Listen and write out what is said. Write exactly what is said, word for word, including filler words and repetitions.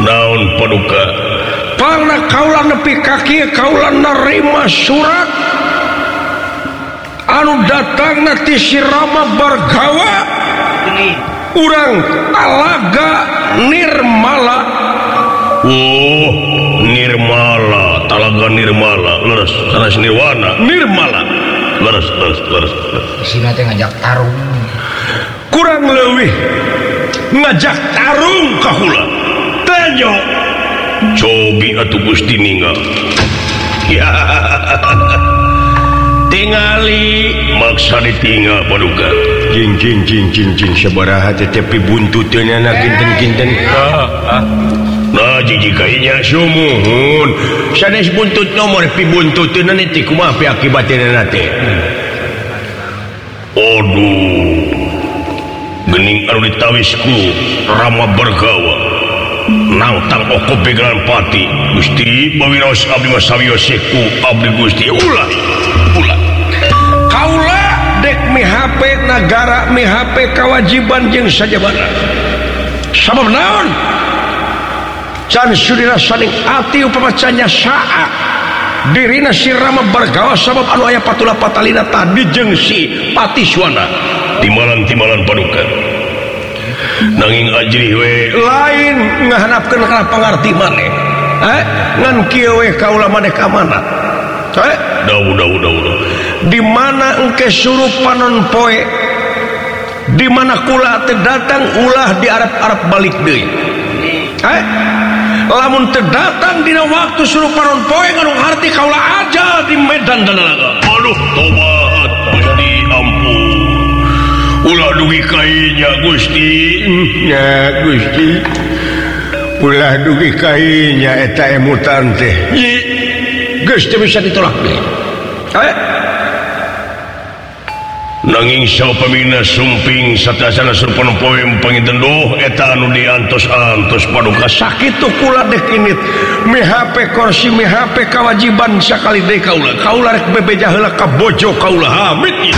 naon paduka pangna kaula nepi kaki kaula nerima surat anu datangna ti si Rama Bargawa urang Talaga Nirmala. oh Nirmala Talaga Nirmala leres sanes Nirwana Nirmala leres leres leres sina teh ngajak tarung kurang leuwih ngajak tarung kahula tanyo cobi atuh Gusti ninggal ya tingali maksa ditinggal paduka jing jing jing jing jing sabaraha teh tepi buntuteuna na kinten-kinten nah jiji kainya sumuhun sanes buntut nomor pi buntuteuna teh kumaha pi akibatna teh aduh gening anu ditawisku Rama Bargawa nangtang oko begalan pati Gusti bawiraos abdi masawiyoseku abdi Gusti ulah ulah kaula dek mihape negara mihape kewajiban jeung sajabana sabab naon can sudira saling ati upamacanya saat dirina si Rama Bargawa sabab anu aya patula patalina tadi jeung si Patiswana timalan-timalan paduka nanging ajrih we lain ngahanapkeun kana pangarti maneh eh ngan kieu we kaula maneh ka mana eh daud daud daud di mana engke suruh panon poe di mana kula teh datang ulah di arep-arep balik deui eh lamun teu datang dina waktu suruh panon poe nganu harti kaula aja di medan danalaga aduh tobat Gusti ampun ulah dugi kainya Gusti nya Gusti ulah dugi kainya eta emutan teh geus teu bisa ditolak deui eh nanging saupamina sumping satasana surupan poe panginten doh eta anu diantos-antos paduka sakitu kula dek init mihape kursi mihape kewajiban sakali deui kaula kaula rek bebeja heula ka bojo kaula hamid